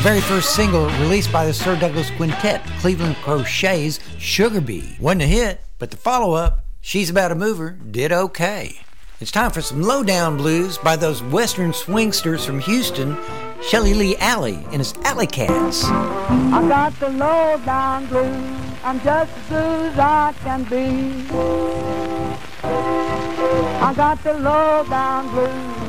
very first single released by the Sir Douglas Quintet, Cleveland Crochet's Sugar Bee. Wasn't a hit, but the follow-up, She's About a Mover, did okay. It's time for some lowdown blues by those western swingsters from Houston, Shelley Lee Alley and his Alley Cats. I got the lowdown blues, I'm just as blue as I can be. I got the lowdown blues,